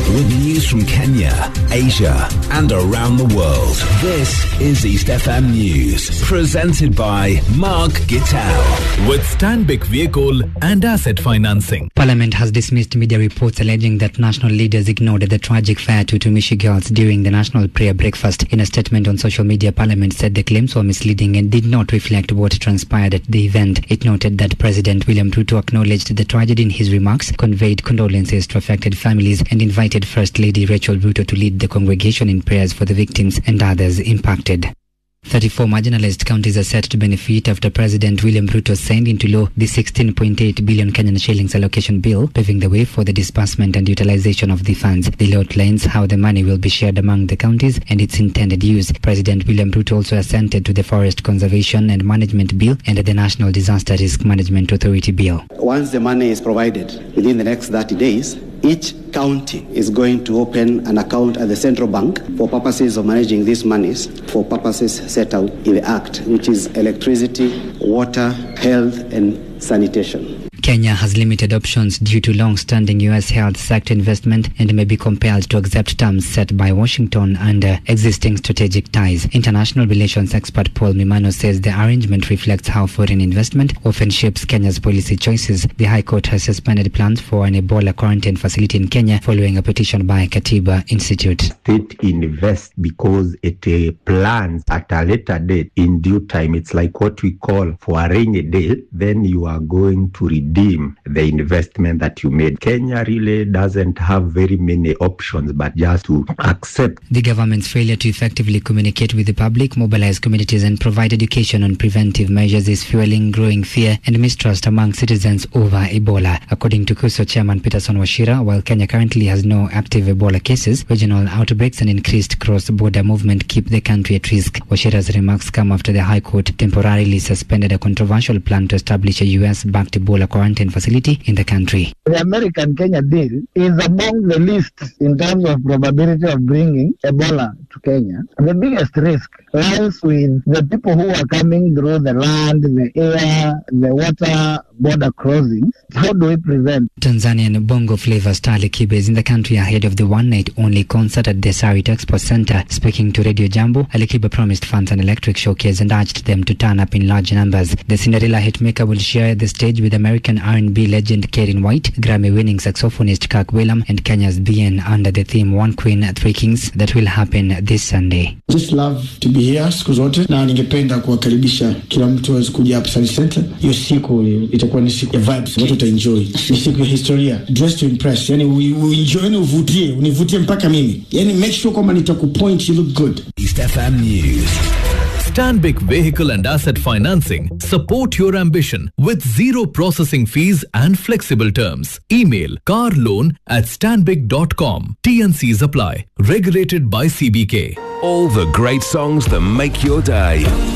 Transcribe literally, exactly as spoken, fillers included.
with news from Kenya, Asia, and around the world. This is East F M News, presented by Mark Gittal. With Stanbic Vehicle and Asset Financing. Parliament has dismissed media reports alleging that national leaders ignored the tragic fire to Tumishi girls during the national prayer breakfast. In a statement on social media, Parliament said the claims were misleading and did not reflect what transpired at the event. It noted that President William Ruto acknowledged the tragedy in his remarks, conveyed condolences to affected families, and invited First Lady Rachel Ruto to lead the congregation in prayers for the victims and others impacted. thirty-four marginalized counties are set to benefit after President William Ruto signed into law the sixteen point eight billion Kenyan shillings allocation bill, paving the way for the disbursement and utilization of the funds. The law outlines how the money will be shared among the counties and its intended use. President William Ruto also assented to the Forest Conservation and Management Bill and the National Disaster Risk Management Authority Bill. Once the money is provided within the next thirty days, each county is going to open an account at the central bank for purposes of managing these monies for purposes set out in the Act, which is electricity, water, health, and sanitation. Kenya has limited options due to long-standing U S health sector investment and may be compelled to accept terms set by Washington under existing strategic ties. International relations expert Paul Mimano says the arrangement reflects how foreign investment often shapes Kenya's policy choices. The High Court has suspended plans for an Ebola quarantine facility in Kenya following a petition by Katiba Institute. State invest because it uh, plans at a later date in due time. It's like what we call for a rainy day, then you are going to redeem the investment that you made. Kenya really doesn't have very many options but just to accept. The government's failure to effectively communicate with the public, mobilize communities and provide education on preventive measures is fueling growing fear and mistrust among citizens over Ebola. According to KUSO Chairman Peterson Wachira, while Kenya currently has no active Ebola cases, regional outbreaks and increased cross-border movement keep the country at risk. Wachira's remarks come after the High Court temporarily suspended a controversial plan to establish a U S-backed Ebola quarantine facility in the country. The American-Kenya deal is among the least in terms of probability of bringing Ebola to Kenya. The biggest risk lies with the people who are coming through the land, the air, the water border crossings. How do we prevent? Tanzanian bongo flavor star Ali Kiba is in the country ahead of the one-night-only concert at the Sarit Expo Center. Speaking to Radio Jambo, Ali Kiba promised fans an electric showcase and urged them to turn up in large numbers. The Cinderella hitmaker will share the stage with American R and B legend Karen White, Grammy-winning saxophonist Kirk Whalum, and Kenya's B N under the theme One Queen, Three Kings that will happen this Sunday. Just love to be here siku zote na ningependa kuwakaribisha kila mtu aweze kuja hapa Sarit Center. Hiyo siku itakuwa ni siku ya vibes, watu wataenjoy. Ni siku ya historia, dress to impress. Yani uenjoy na uvutie, univutie mpaka mimi. Yani make sure kwamba nitakupoint you look good. East F M News. Stanbic Vehicle and Asset Financing. Support your ambition with zero processing fees and flexible terms. Email carloan at stanbic dot com. T N Cs apply. Regulated by C B K. All the great songs that make your day.